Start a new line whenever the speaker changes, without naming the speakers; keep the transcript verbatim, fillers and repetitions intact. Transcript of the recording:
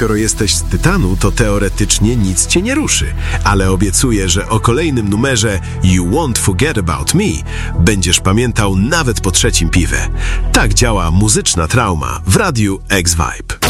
Skoro jesteś z Tytanu, to teoretycznie nic cię nie ruszy, ale obiecuję, że o kolejnym numerze You Won't Forget About Me będziesz pamiętał nawet po trzecim piwie. Tak działa muzyczna trauma w radiu X-Vibe.